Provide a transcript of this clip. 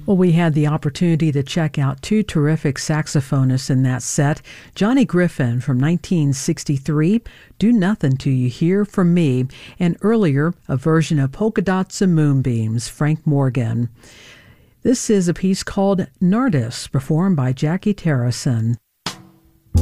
Well, we had the opportunity to check out two terrific saxophonists in that set. Johnny Griffin from 1963, Do Nothing Till You Hear From Me, and earlier, a version of Polka Dots and Moonbeams, Frank Morgan. This is a piece called Nardis, performed by Jackie Terrasson.